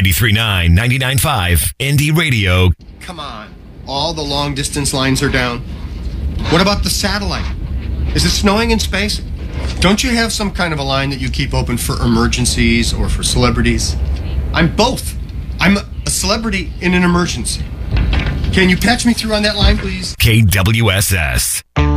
93.9, 99.5, Indie Radio. Come on. All the long-distance lines are down. What about the satellite? Is it snowing in space? Don't you have some kind of a line that you keep open for emergencies or for celebrities? I'm both. I'm a celebrity in an emergency. Can you patch me through on that line, please? KWSS.